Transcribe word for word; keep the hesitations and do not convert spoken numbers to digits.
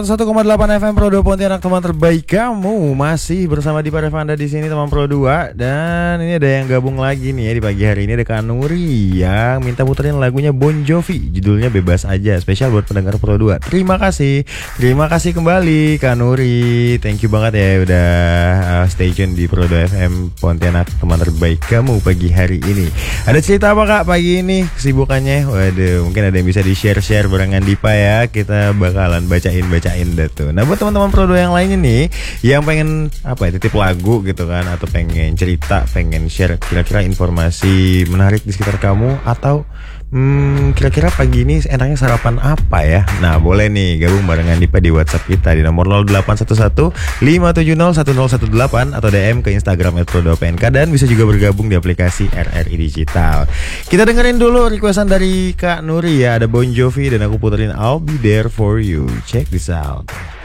satu koma delapan F M Pro dua Pontianak, teman terbaik kamu. Masih bersama Dipa Devanda di sini, teman Pro dua. Dan ini ada yang gabung lagi nih ya di pagi hari ini. Ada Kak Nuri yang minta puterin lagunya Bon Jovi, judulnya Bebas Aja, spesial buat pendengar Pro dua. Terima kasih. Terima kasih kembali Kak Nuri. Thank you banget ya udah uh, stay tune di Pro dua F M Pontianak, teman terbaik kamu pagi hari ini. Ada cerita apa Kak pagi ini kesibukannya? Waduh, mungkin ada yang bisa di-share-share barengan Dipa ya. Kita bakalan bacain-bacain tuh. Nah buat teman-teman Pro dua yang lainnya nih yang pengen apa ya, titip lagu gitu kan, atau pengen cerita, pengen share kira-kira informasi menarik di sekitar kamu, atau hmm, kira-kira pagi ini enaknya sarapan apa ya. Nah boleh nih gabung barengan Dipa di WhatsApp kita di nomor nol delapan satu satu lima tujuh nol satu nol satu delapan atau D M ke Instagram et pro dua P N K, dan bisa juga bergabung di aplikasi R R I Digital. Kita dengerin dulu requestan dari Kak Nuri ya. Ada Bon Jovi dan aku puterin I'll Be There For You. Check this out.